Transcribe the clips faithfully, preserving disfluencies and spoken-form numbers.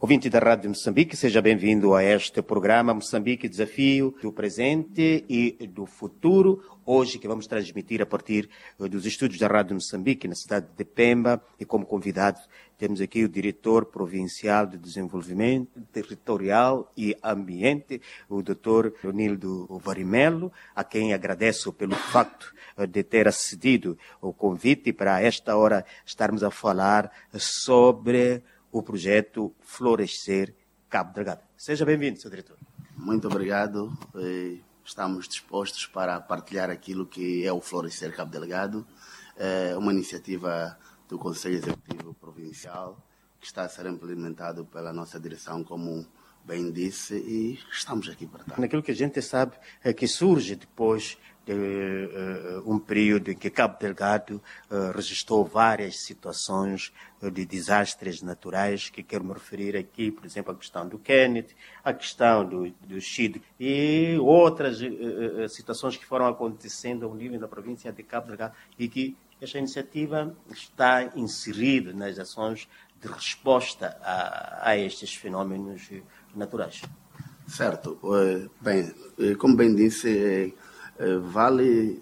Ouvinte da Rádio Moçambique, seja bem-vindo a este programa Moçambique Desafio do Presente e do Futuro. Hoje que vamos transmitir a partir dos estúdios da Rádio Moçambique, na cidade de Pemba, e como convidado temos aqui o Diretor Provincial de Desenvolvimento Territorial e Ambiente, o doutor Leonildo Varimelo, a quem agradeço pelo facto de ter acedido o convite para esta hora estarmos a falar sobre o projeto Florescer Cabo Delgado. Seja bem-vindo, senhor Diretor. Muito obrigado. Estamos dispostos para partilhar aquilo que é o Florescer Cabo Delgado, é uma iniciativa do Conselho Executivo Provincial que está a ser implementado pela nossa direção, como bem disse, e estamos aqui para tal. Naquilo que a gente sabe é que surge depois de uh, um período em que Cabo Delgado uh, registrou várias situações uh, de desastres naturais, que quero me referir aqui, por exemplo, a questão do Kenneth, a questão do, do Chid e outras uh, uh, situações que foram acontecendo ao nível da província de Cabo Delgado e que esta iniciativa está inserida nas ações de resposta a, a estes fenómenos naturais. Certo. Bem, como bem disse, Vale,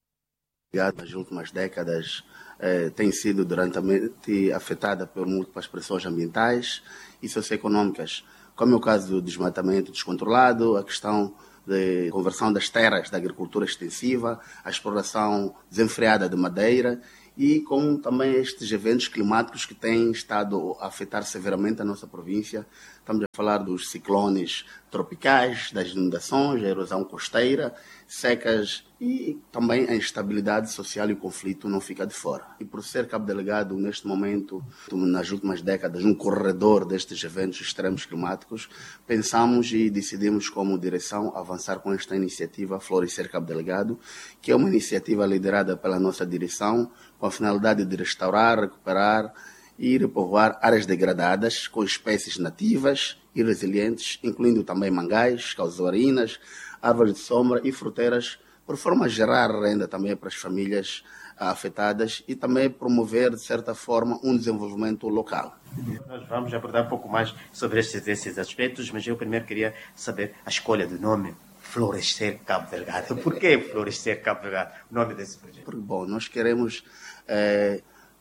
nas últimas décadas, tem sido duramente afetada por múltiplas pressões ambientais e socioeconômicas, como é o caso do desmatamento descontrolado, a questão de conversão das terras da agricultura extensiva, a exploração desenfreada de madeira e com também estes eventos climáticos que têm estado a afetar severamente a nossa província. Estamos a falar dos ciclones tropicais, das inundações, a erosão costeira, secas e também a instabilidade social e o conflito não fica de fora. E por ser Cabo Delgado, neste momento, nas últimas décadas, um corredor destes eventos extremos climáticos, pensamos e decidimos como direção avançar com esta iniciativa Florescer Cabo Delgado, que é uma iniciativa liderada pela nossa direção com a finalidade de restaurar, recuperar e repovoar áreas degradadas com espécies nativas e resilientes, incluindo também mangais, casuarinas, árvores de sombra e fruteiras, por forma a gerar renda também para as famílias afetadas e também promover, de certa forma, um desenvolvimento local. Nós vamos abordar um pouco mais sobre estes, esses aspectos, mas eu primeiro queria saber a escolha do nome Florescer Cabo Delgado. Por que Florescer Cabo Delgado, o nome desse projeto? Porque, bom, nós queremos é,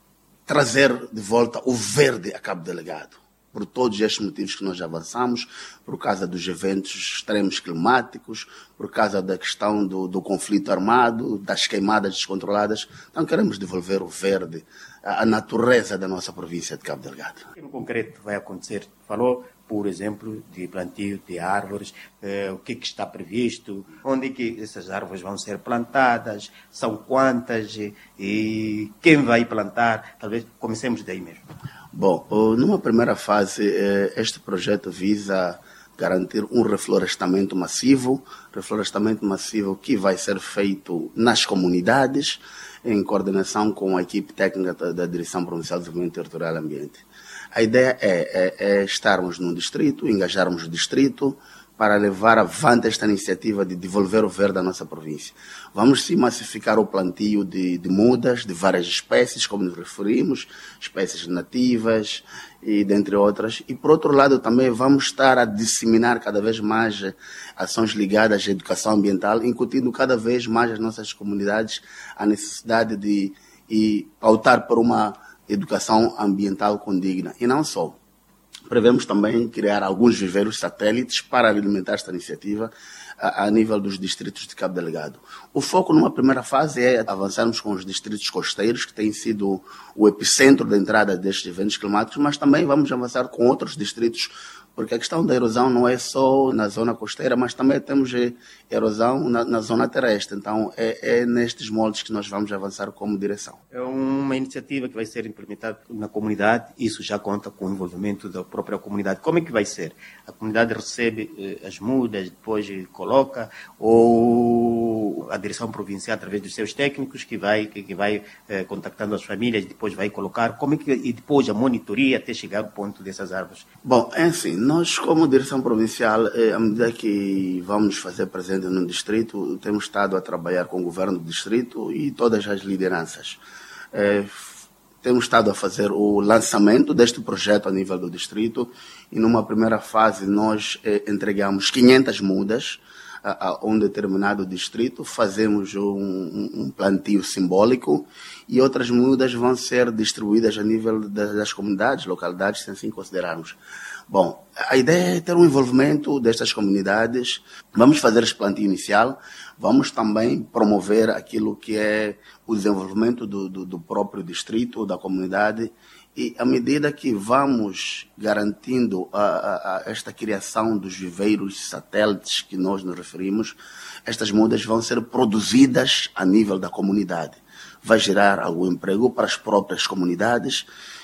trazer de volta o verde a Cabo Delgado. Por todos estes motivos que nós avançamos, por causa dos eventos extremos climáticos, por causa da questão do, do conflito armado, das queimadas descontroladas. Então queremos devolver o verde, a, a natureza da nossa província de Cabo Delgado. O que no concreto vai acontecer? Falou, por exemplo, de plantio de árvores, eh, o que, que está previsto, onde que essas árvores vão ser plantadas, são quantas e, e quem vai plantar? Talvez comecemos daí mesmo. Bom, numa primeira fase, este projeto visa garantir um reflorestamento massivo, reflorestamento massivo que vai ser feito nas comunidades, em coordenação com a equipe técnica da Direção Provincial de Desenvolvimento Territorial e Ambiente. A ideia é, é, é estarmos num distrito, engajarmos o distrito, para levar avante esta iniciativa de devolver o verde à nossa província. Vamos sim massificar o plantio de, de mudas, de várias espécies, como nos referimos, espécies nativas e dentre outras. E por outro lado também vamos estar a disseminar cada vez mais ações ligadas à educação ambiental, incutindo cada vez mais as nossas comunidades a necessidade de e pautar por uma educação ambiental condigna. E não só. Prevemos também criar alguns viveiros satélites para alimentar esta iniciativa a, a nível dos distritos de Cabo Delgado. O foco numa primeira fase é avançarmos com os distritos costeiros, que têm sido o epicentro da entrada destes eventos climáticos, mas também vamos avançar com outros distritos, porque a questão da erosão não é só na zona costeira, mas também temos erosão na, na zona terrestre. Então, é, é nestes moldes que nós vamos avançar como direção. É uma iniciativa que vai ser implementada na comunidade, isso já conta com o envolvimento da própria comunidade. Como é que vai ser? A comunidade recebe eh, as mudas, depois coloca, ou a direção provincial, através dos seus técnicos, que vai, que, que vai eh, contactando as famílias, depois vai colocar, como é que, e depois a monitoria até chegar ao ponto dessas árvores? Bom, é assim, nós como direção provincial, eh, à medida que vamos fazer presente no distrito, temos estado a trabalhar com o governo do distrito e todas as lideranças. Eh, temos estado a fazer o lançamento deste projeto a nível do distrito e numa primeira fase nós eh, entregamos quinhentas mudas a, a um determinado distrito, fazemos um, um, um plantio simbólico e outras mudas vão ser distribuídas a nível das, das comunidades, localidades, se assim considerarmos. Bom, a ideia é ter um envolvimento destas comunidades. Vamos fazer esse plantio inicial, vamos também promover aquilo que é o desenvolvimento do, do, do próprio distrito, da comunidade, e à medida que vamos garantindo a, a, a esta criação dos viveiros satélites que nós nos referimos, estas mudas vão ser produzidas a nível da comunidade. Vai gerar algum emprego para as próprias comunidades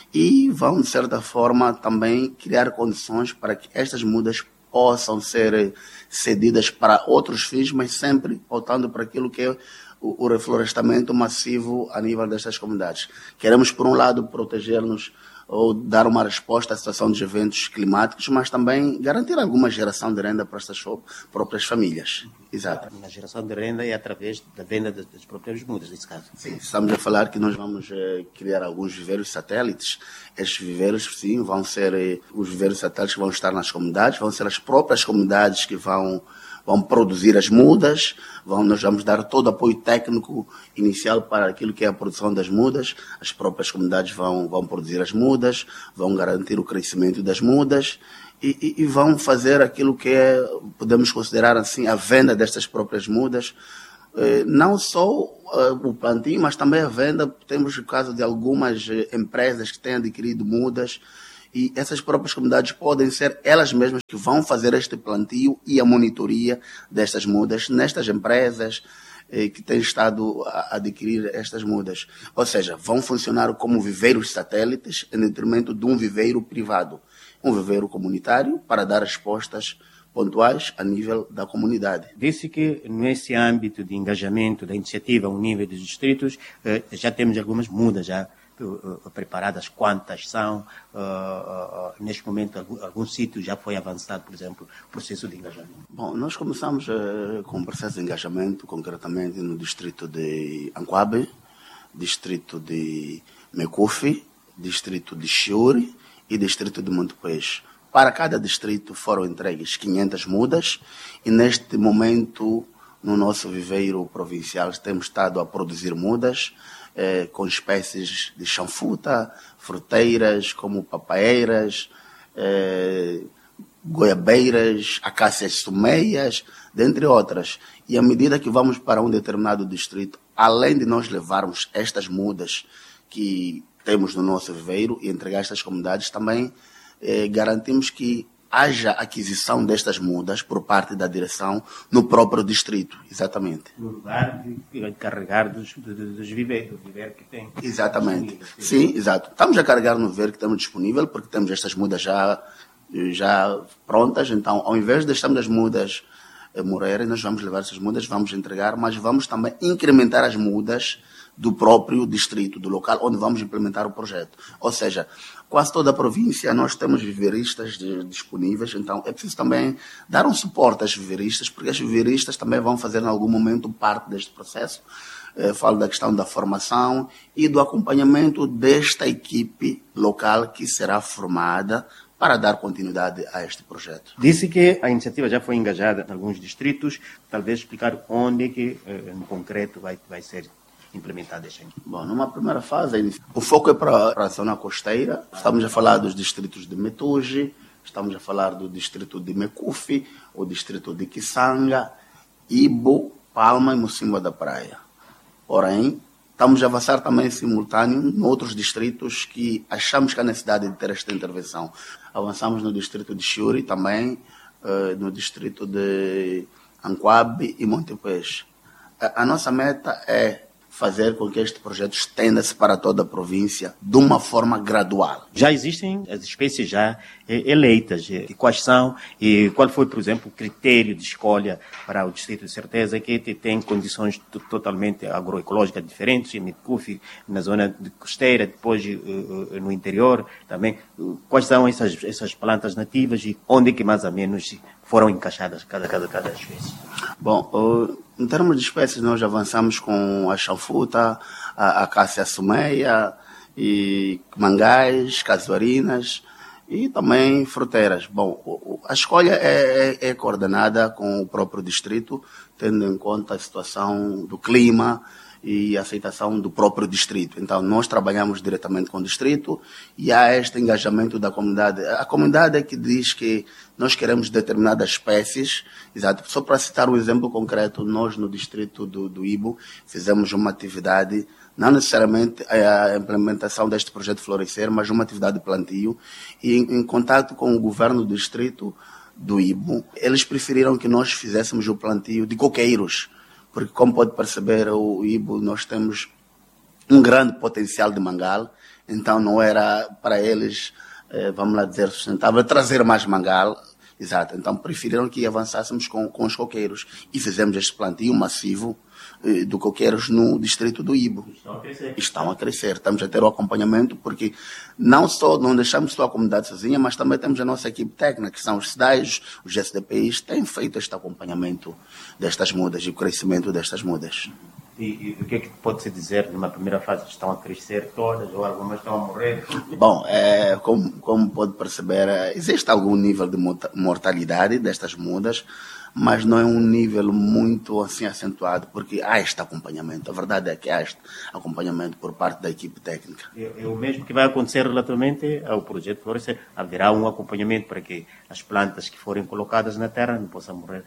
e vão, de certa forma, também criar condições para que estas mudas possam ser cedidas para outros fins, mas sempre voltando para aquilo que é o, o reflorestamento massivo a nível destas comunidades. Queremos, por um lado, proteger-nos ou dar uma resposta à situação dos eventos climáticos, mas também garantir alguma geração de renda para estas próprias famílias. Exato. A geração de renda é através da venda das próprias mudas, nesse caso. Sim, estamos a falar que nós vamos eh, criar alguns viveiros satélites. Estes viveiros, sim, vão ser eh, os viveiros satélites que vão estar nas comunidades, vão ser as próprias comunidades que vão vão produzir as mudas, vão, nós vamos dar todo o apoio técnico inicial para aquilo que é a produção das mudas, as próprias comunidades vão, vão produzir as mudas, vão garantir o crescimento das mudas e, e, e vão fazer aquilo que é, podemos considerar assim, a venda destas próprias mudas, eh, não só uh, o plantio, mas também a venda. Temos o caso de algumas eh, empresas que têm adquirido mudas, e essas próprias comunidades podem ser elas mesmas que vão fazer este plantio e a monitoria destas mudas nestas empresas eh, que têm estado a adquirir estas mudas. Ou seja, vão funcionar como viveiros satélites em detrimento de um viveiro privado, um viveiro comunitário para dar respostas pontuais a nível da comunidade. Disse que nesse âmbito de engajamento da iniciativa ao nível dos distritos eh, já temos algumas mudas já preparadas. Quantas são? Uh, uh, neste momento, algum, algum sítio já foi avançado, por exemplo, o processo de engajamento? Bom, nós começamos uh, com o processo de engajamento, concretamente no distrito de Anquabe, distrito de Mecufi, distrito de Chiuri e distrito de Monte Peixe. Para cada distrito foram entregues quinhentas mudas e neste momento, no nosso viveiro provincial, temos estado a produzir mudas Eh, com espécies de chanfuta, fruteiras, como papaeiras, eh, goiabeiras, acácias sumeias, dentre outras. E à medida que vamos para um determinado distrito, além de nós levarmos estas mudas que temos no nosso viveiro e entregar estas comunidades, também eh, garantimos que haja aquisição destas mudas por parte da direção no próprio distrito, exatamente. No lugar de carregar dos, dos viveiros, do viveiro que tem. Exatamente. Sim, exato. Estamos a carregar no viveiro que temos disponível, porque temos estas mudas já, já prontas, então ao invés de deixarmos as mudas morrerem, nós vamos levar essas mudas, vamos entregar, mas vamos também incrementar as mudas do próprio distrito, do local onde vamos implementar o projeto. Ou seja, quase toda a província nós temos viveiristas disponíveis, então é preciso também dar um suporte às viveiristas, porque as viveiristas também vão fazer em algum momento parte deste processo. Eu falo da questão da formação e do acompanhamento desta equipe local que será formada para dar continuidade a este projeto. Disse que a iniciativa já foi engajada em alguns distritos, talvez explicar onde que, no concreto, vai, vai ser implementada esta iniciativa. Bom, numa primeira fase, o foco é para a zona costeira. Estamos a falar dos distritos de Metugi, estamos a falar do distrito de Mecufi, o distrito de Kisanga, Ibo, Palma e Mocimboa da Praia. Porém, estamos a avançar também em simultâneo em outros distritos que achamos que há necessidade de ter esta intervenção. Avançamos no distrito de Chiuri também, uh, no distrito de Anquabe e Monte Peixe. A, a nossa meta é fazer com que este projeto estenda-se para toda a província de uma forma gradual. Já existem as espécies já eleitas. E quais são e qual foi, por exemplo, o critério de escolha para o distrito de Certeza, que tem condições totalmente agroecológicas diferentes, em Mecufi, na zona de costeira, depois no interior também. Quais são essas, essas plantas nativas e onde que mais ou menos foram encaixadas cada, cada, cada espécie? Bom, uh, em termos de espécies, nós avançamos com a chanfuta, a acácia sumeia e mangás, casuarinas e também fruteiras. Bom, a escolha é, é, é coordenada com o próprio distrito, tendo em conta a situação do clima e a aceitação do próprio distrito. Então, nós trabalhamos diretamente com o distrito e há este engajamento da comunidade. A comunidade é que diz que nós queremos determinadas espécies. Exato. Só para citar um exemplo concreto, nós no distrito do, do Ibo fizemos uma atividade, não necessariamente a implementação deste projeto Florescer, mas uma atividade de plantio. E em, em contato com o governo do distrito do Ibo, eles preferiram que nós fizéssemos o plantio de coqueiros, porque, como pode perceber, o Ibo, nós temos um grande potencial de mangal, então não era para eles, eh, vamos lá dizer, sustentável trazer mais mangal. Exato, então preferiram que avançássemos com, com os coqueiros e fizemos este plantio massivo eh, de coqueiros no distrito do Ibo. Estão a crescer. Estão a crescer, estamos a ter o acompanhamento, porque não só não deixamos só a comunidade sozinha, mas também temos a nossa equipe técnica, que são os C D A Is, os S D P Is, têm feito este acompanhamento destas mudas e o crescimento destas mudas. E, e o que é que pode-se dizer numa primeira fase? Estão a crescer todas ou algumas estão a morrer? Bom, é, como, como pode perceber, existe algum nível de mortalidade destas mudas, mas não é um nível muito assim acentuado, porque há este acompanhamento. A verdade é que há este acompanhamento por parte da equipe técnica. É, é o mesmo que vai acontecer relativamente ao projeto Florescer. Haverá um acompanhamento para que as plantas que forem colocadas na terra não possam morrer.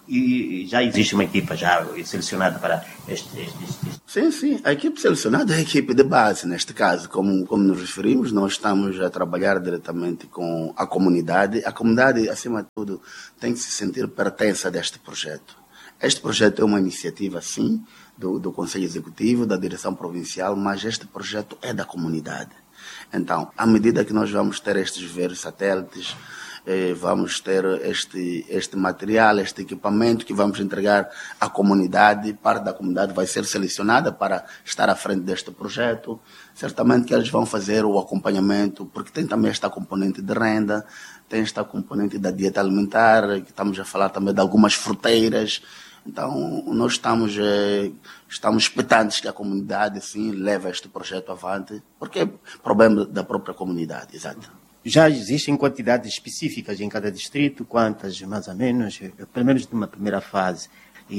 E já existe uma equipa já selecionada para este, este, este... Sim, sim. A equipe selecionada é a equipe de base, neste caso. Como, como nos referimos, nós estamos a trabalhar diretamente com a comunidade. A comunidade, acima de tudo, tem que se sentir pertença deste projeto. Este projeto é uma iniciativa, sim, do, do Conselho Executivo, da Direção Provincial, mas este projeto é da comunidade. Então, à medida que nós vamos ter estes viveiros satélites, vamos ter este, este material, este equipamento que vamos entregar à comunidade. Parte da comunidade vai ser selecionada para estar à frente deste projeto. Certamente que eles vão fazer o acompanhamento, porque tem também esta componente de renda, tem esta componente da dieta alimentar, que estamos a falar também de algumas fruteiras. Então, nós estamos, eh, estamos expectantes que a comunidade, sim, leve este projeto avante, porque é problema da própria comunidade, exato. Já existem quantidades específicas em cada distrito, quantas mais ou menos, pelo menos numa primeira fase,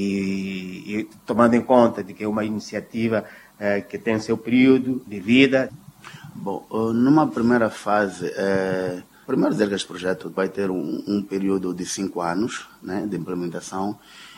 e, e tomando em conta de que é uma iniciativa eh, que tem seu período de vida? Bom, numa primeira fase, eh, primeiro dizer que este projeto vai ter um, um período de cinco anos, né, de implementação,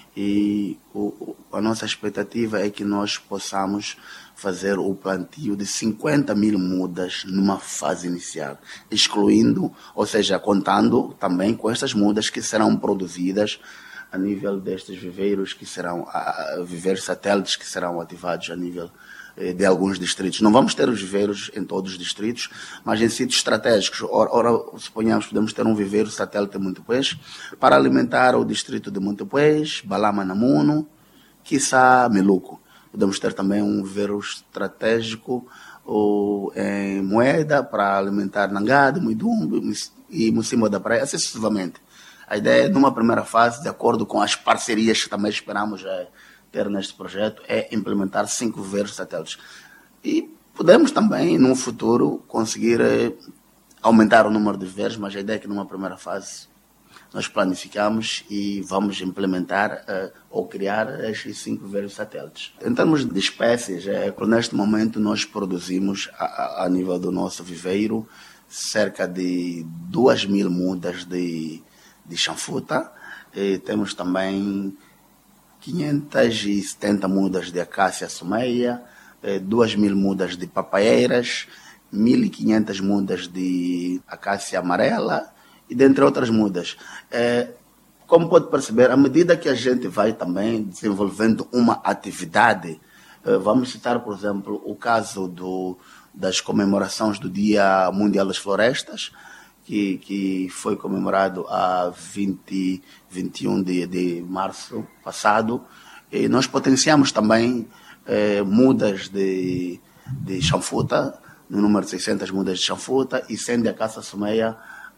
e o, a nossa expectativa é que nós possamos fazer o plantio de cinquenta mil mudas numa fase inicial, excluindo, ou seja, contando também com estas mudas que serão produzidas a nível destes viveiros, que serão a, a, viveiros satélites que serão ativados a nível eh, de alguns distritos. Não vamos ter os viveiros em todos os distritos, mas em sítios estratégicos. Ora, ora suponhamos, podemos ter um viveiro satélite em Montepuez para alimentar o distrito de Montepuez, Balama Namuno, quiçá Meluco. Podemos ter também um viveiro estratégico ou em Moeda para alimentar Nangade, Muidumbo e Mocimboa da Praia, assim sucessivamente. A ideia, numa primeira fase, de acordo com as parcerias que também esperamos é, ter neste projeto, é implementar cinco viveiros satélites. E podemos também, no futuro, conseguir é, aumentar o número de viveiros, mas a ideia é que numa primeira fase nós planificamos e vamos implementar uh, ou criar estes cinco viveiros satélites. Em termos de espécies, é, neste momento nós produzimos, a, a nível do nosso viveiro, cerca de duas mil mudas de, de chanfuta. E temos também quinhentas e setenta mudas de acácia sumeia, duas mil mudas de papaieiras, mil e quinhentas mudas de acácia amarela, e dentre outras mudas. É, como pode perceber, à medida que a gente vai também desenvolvendo uma atividade, é, vamos citar, por exemplo, o caso do, das comemorações do Dia Mundial das Florestas, que, que foi comemorado a vinte, vinte e um de, de março passado, e nós potenciamos também é, mudas de, de chanfuta, no número de seiscentas mudas de chanfuta, e cem de acácia sumeia,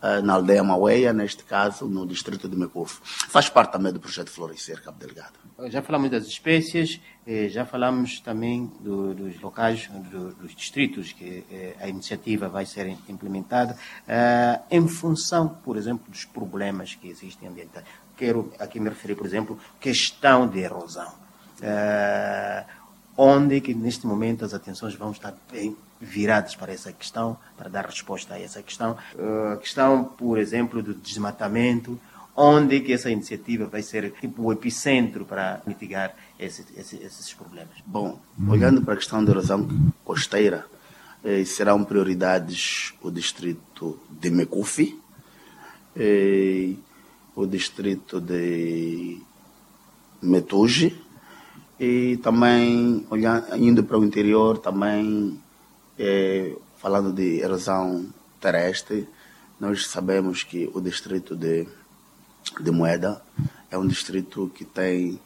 uh, na aldeia Maueia, neste caso, no distrito de Mekufe. Faz parte também do projeto Florescer Cabo Delgado. Já falamos das espécies, já falamos também do, dos locais, do, dos distritos que a iniciativa vai ser implementada, uh, em função, por exemplo, dos problemas que existem ambientais. Quero aqui me referir, por exemplo, questão de erosão, uh, onde que neste momento as atenções vão estar bem viradas para essa questão, para dar resposta a essa questão. Uh, a questão, por exemplo, do desmatamento, onde que essa iniciativa vai ser tipo o epicentro para mitigar esse, esse, esses problemas? Bom, olhando para a questão da erosão costeira, eh, serão prioridades o distrito de Mekufe, eh, o distrito de Metuge, e também, olhando, indo para o interior, também eh, falando de erosão terrestre, nós sabemos que o distrito de de Moeda é um distrito que tem,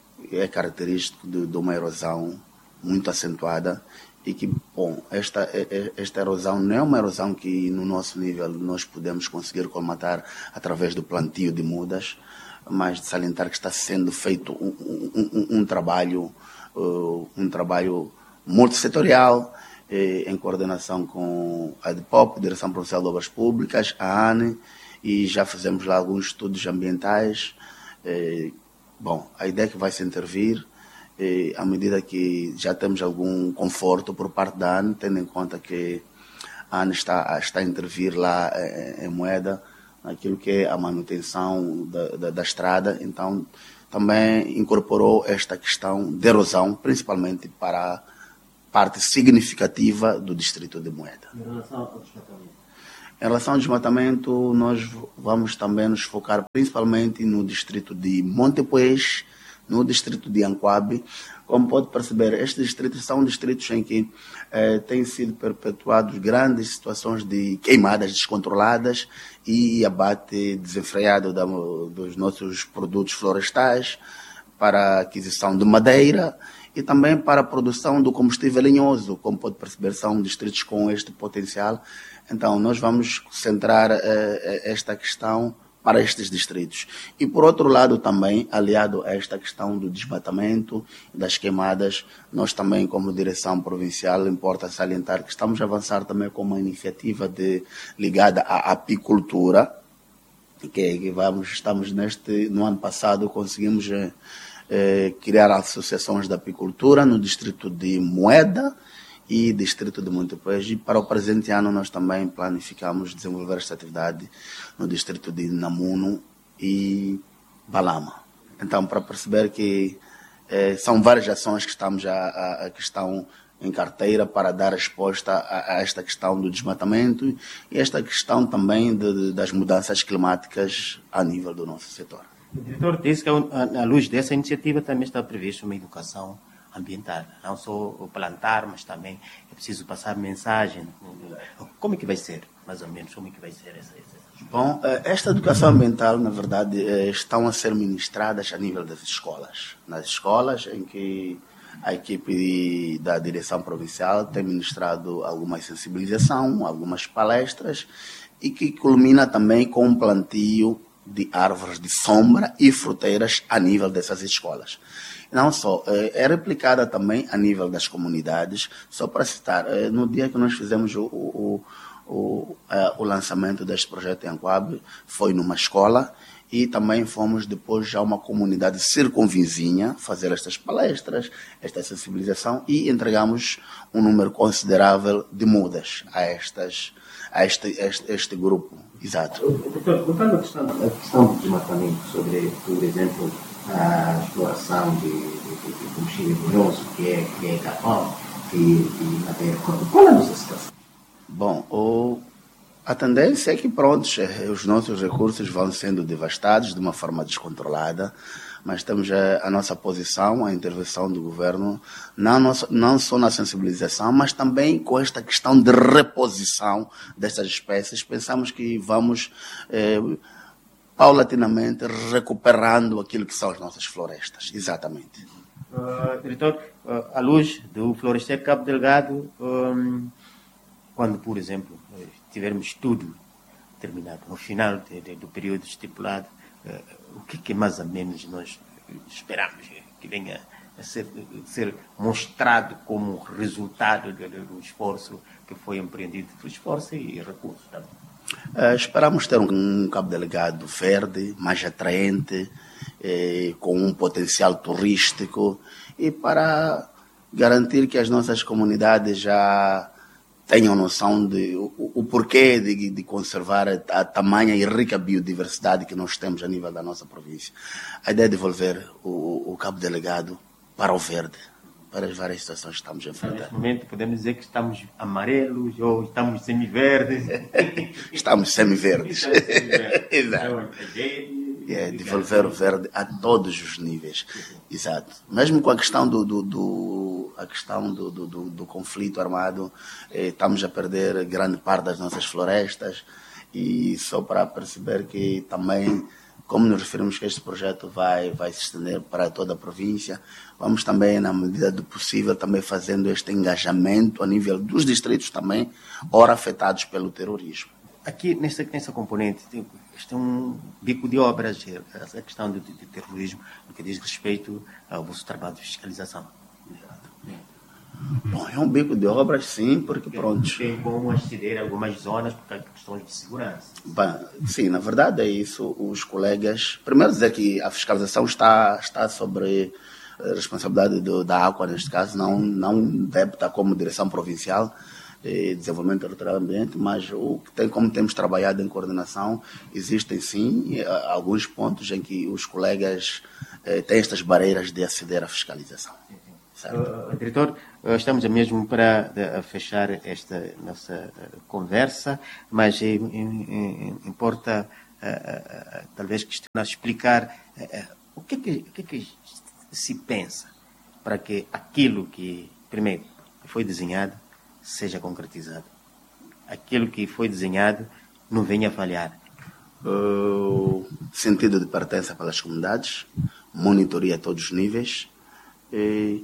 é característico de, de uma erosão muito acentuada e que, bom, esta, esta erosão não é uma erosão que no nosso nível nós podemos conseguir colmatar através do plantio de mudas, mas de salientar que está sendo feito um, um, um, um trabalho, uh, um trabalho multissetorial, eh, em coordenação com a D P O P, Direção Provincial de Obras Públicas, a ANE, e já fizemos lá alguns estudos ambientais. Eh, bom, a ideia é que vai se intervir, eh, à medida que já temos algum conforto por parte da ANE, tendo em conta que a ANE está, está a intervir lá eh, em Moeda, naquilo que é a manutenção da, da, da estrada, então também incorporou esta questão de erosão, principalmente para a parte significativa do distrito de Moeda. Em relação ao desmatamento? Em relação ao desmatamento, nós vamos também nos focar principalmente no distrito de Montepuez, no distrito de Anquabe. Como pode perceber, estes distritos são distritos em que eh, têm sido perpetuadas grandes situações de queimadas descontroladas e abate desenfreado da, dos nossos produtos florestais para a aquisição de madeira e também para a produção do combustível lenhoso. Como pode perceber, são distritos com este potencial. Então, nós vamos centrar eh, esta questão para estes distritos. E, por outro lado, também, aliado a esta questão do desmatamento, das queimadas, nós também, como direção provincial, importa salientar que estamos a avançar também com uma iniciativa de, ligada à apicultura, que, que vamos, estamos neste, no ano passado, conseguimos eh, eh, criar associações de apicultura no distrito de Moeda e distrito de Montepuez, e para o presente ano nós também planificamos desenvolver esta atividade no distrito de Namuno e Balama. Então, para perceber que eh, são várias ações que estamos a, a, a que estão em carteira para dar resposta a, a esta questão do desmatamento e esta questão também de, de, das mudanças climáticas a nível do nosso setor. O diretor disse que, à luz dessa iniciativa, também está prevista uma educação ambiental, não só plantar, mas também é preciso passar mensagem. Como é que vai ser, mais ou menos, como é que vai ser essa? essa... Bom, esta educação ambiental, na verdade, estão a ser ministradas a nível das escolas. Nas escolas em que a equipe da direção provincial tem ministrado alguma sensibilização, algumas palestras, e que culmina também com um plantio de árvores de sombra e fruteiras a nível dessas escolas. Não só, é replicada também a nível das comunidades. Só para citar, no dia que nós fizemos o, o, o, o lançamento deste projeto em Anquabe, foi numa escola, e também fomos depois já uma comunidade circunvizinha fazer estas palestras, esta sensibilização, e entregamos um número considerável de mudas a, estas, a este, este, este grupo. Exato. Doutor, voltando à questão, à questão do desmatamento, sobre, por exemplo, a exploração de, de, de combustível lenhoso, que é, que é carvão e, e madeira. Qual é a nossa situação? Bom, o, a tendência é que, pronto, os nossos recursos vão sendo devastados de uma forma descontrolada, mas temos a, a nossa posição, a intervenção do governo, não, nossa, não só na sensibilização, mas também com esta questão de reposição destas espécies. Pensamos que vamos eh, paulatinamente recuperando aquilo que são as nossas florestas. Exatamente. Uh, diretor, uh, à luz do Florescer Cabo Delgado, um, quando, por exemplo, tivermos estudo terminado, no final de, de, do período estipulado, uh, o que, que mais ou menos nós esperamos que venha a ser, ser mostrado como resultado do, do esforço que foi empreendido, do esforço e recursos também? Uh, esperamos ter um, um cabo delegado verde, mais atraente, eh, com um potencial turístico, e para garantir que as nossas comunidades já tenham noção de o, o porquê de, de conservar a, a tamanha e rica biodiversidade que nós temos a nível da nossa província. A ideia é devolver o, o cabo delegado para o verde, para as várias situações que estamos a enfrentar. Neste momento podemos dizer que estamos amarelos ou estamos semiverdes. Estamos semiverdes. Exato. É, devolver o verde a todos os níveis. Exato. Mesmo com a questão do, do, do, a questão do, do, do, do conflito armado, eh, estamos a perder grande parte das nossas florestas, e só para perceber que também, como nos referimos que este projeto vai, vai se estender para toda a província, vamos também, na medida do possível, também fazendo este engajamento a nível dos distritos também, ora afetados pelo terrorismo. Aqui, nessa, nessa componente, este é um bico de obras, a questão do, do terrorismo, no que diz respeito ao vosso trabalho de fiscalização. Bom, é um bico de obras, sim, porque pronto. Tem como aceder a algumas zonas por causa de questões de segurança. Bem, sim, na verdade é isso. Os colegas. Primeiro dizer que a fiscalização está, está sobre a responsabilidade do, da AQUA, neste caso, não, não deve estar como direção provincial de desenvolvimento territorial e ambiente, mas o que tem, como temos trabalhado em coordenação, existem sim alguns pontos em que os colegas eh, têm estas barreiras de aceder à fiscalização. Uh, diretor, uh, estamos mesmo para uh, fechar esta nossa uh, conversa, mas eh, importa uh, uh, uh, talvez questionar, explicar uh, uh, o, que é que, o que é que se pensa para que aquilo que, primeiro, foi desenhado seja concretizado. Aquilo que foi desenhado não venha a falhar. Uh, sentido de pertença pelas comunidades, monitoria a todos os níveis, e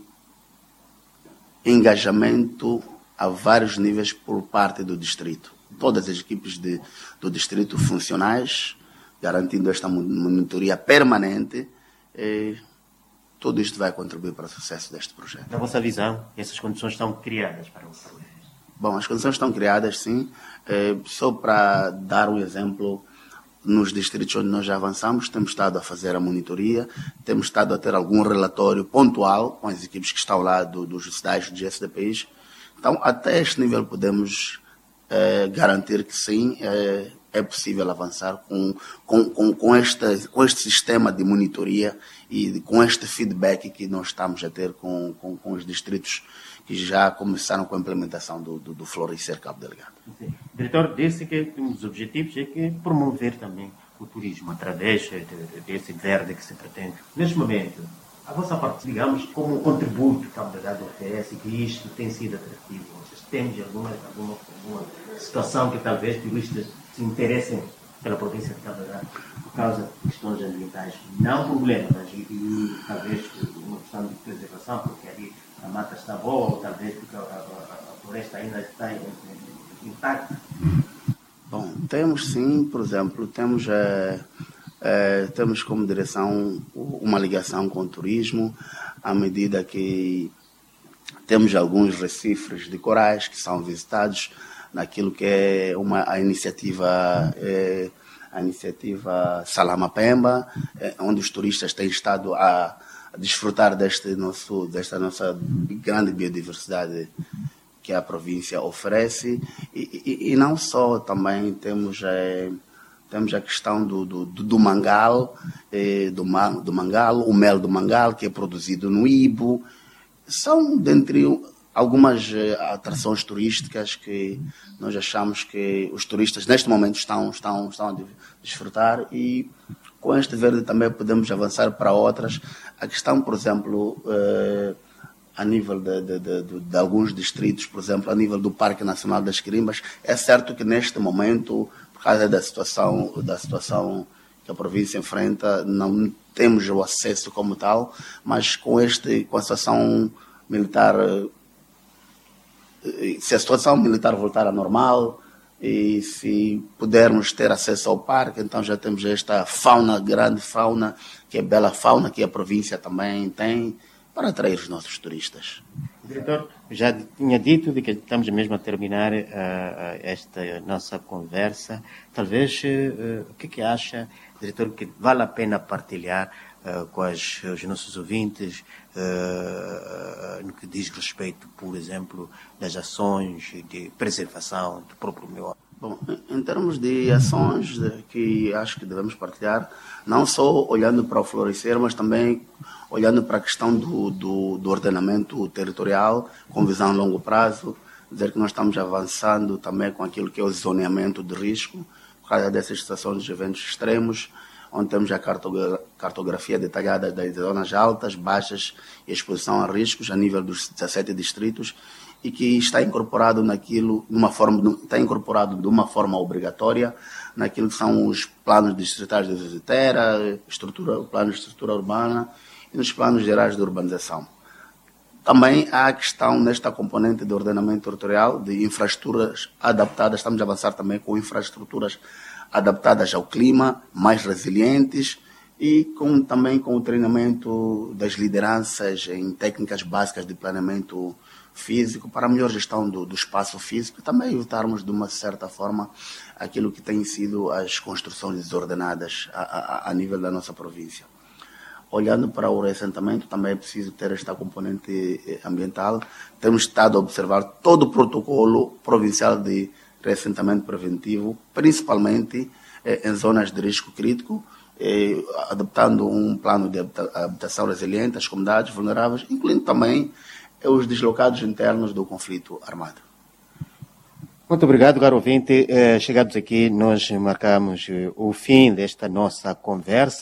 engajamento a vários níveis por parte do distrito. Todas as equipes de, do distrito funcionais, garantindo esta monitoria permanente, e tudo isto vai contribuir para o sucesso deste projeto. Na vossa visão, essas condições estão criadas para o projeto? Bom, as condições estão criadas, sim. É, só para dar um exemplo, nos distritos onde nós já avançamos, temos estado a fazer a monitoria, temos estado a ter algum relatório pontual com as equipes que estão lá do, dos C D A I S, do S D P I. Então, até este nível podemos é, garantir que sim, é, é possível avançar com, com, com, com, este, com este sistema de monitoria e com este feedback que nós estamos a ter com, com, com os distritos que já começaram com a implementação do, do, do Florescer Cabo Delegado. Sim. O diretor disse que um dos objetivos é que promover também o turismo através de, de, desse verde que se pretende. Neste momento, a vossa parte, digamos, como um contributo que o Cabo Delegado oferece, que isto tem sido atrativo. Vocês têm alguma, alguma, alguma situação que talvez turistas se interessem pela província de Cabo Delegado por causa de questões ambientais? Não problema, mas e, e, talvez uma questão de preservação, porque ali a mata está boa, ou talvez porque a, a, a floresta ainda está intacta. Bom, temos sim, por exemplo, temos, é, é, temos como direção uma ligação com o turismo, à medida que temos alguns recifes de corais que são visitados naquilo que é uma, a iniciativa... É, a iniciativa Salamapemba, é, onde os turistas têm estado a desfrutar deste nosso, desta nossa grande biodiversidade que a província oferece, e, e, e não só, também temos, é, temos a questão do, do, do mangal, é, do, do mangal, o mel do mangal, que é produzido no Ibo. São, dentre algumas é, atrações turísticas que nós achamos que os turistas neste momento estão, estão, estão a desfrutar, e com este verde também podemos avançar para outras. A questão, por exemplo, eh, a nível de, de, de, de, de alguns distritos, por exemplo, a nível do Parque Nacional das Quirimbas, é certo que neste momento, por causa da situação, da situação que a província enfrenta, não temos o acesso como tal, mas com, este, com a situação militar, se a situação militar voltar a normal, E se pudermos ter acesso ao parque, então já temos esta fauna, grande fauna, que é bela fauna, que a província também tem, para atrair os nossos turistas. Diretor, já tinha dito de que estamos mesmo a terminar uh, esta nossa conversa. Talvez, uh, o que, que acha, diretor, que vale a pena partilhar uh, com as, os nossos ouvintes uh, no que diz respeito, por exemplo, das ações de preservação do próprio meio? Bom, em termos de ações que acho que devemos partilhar, não só olhando para o florescer, mas também olhando para a questão do, do, do ordenamento territorial, com visão a longo prazo, dizer que nós estamos avançando também com aquilo que é o zoneamento de risco, por causa dessas situações de eventos extremos, onde temos a cartografia detalhada das zonas altas, baixas e exposição a riscos a nível dos dezessete distritos, e que está incorporado naquilo, numa forma, está incorporado de uma forma obrigatória naquilo que são os planos distritais de uso de terra, estrutura, planos de estrutura urbana e nos planos gerais de urbanização. Também há a questão nesta componente de ordenamento territorial de infraestruturas adaptadas, estamos a avançar também com infraestruturas adaptadas ao clima, mais resilientes e com, também com o treinamento das lideranças em técnicas básicas de planeamento físico para a melhor gestão do, do espaço físico e também evitarmos de uma certa forma aquilo que tem sido as construções desordenadas a, a, a nível da nossa província. Olhando para o reassentamento, também é preciso ter esta componente ambiental. Temos estado a observar todo o protocolo provincial de reassentamento preventivo, principalmente eh, em zonas de risco crítico, eh, adaptando um plano de habitação resiliente às comunidades vulneráveis, incluindo também os deslocados internos do conflito armado. Muito obrigado, caro ouvinte. Eh, chegados aqui, nós marcamos eh, o fim desta nossa conversa.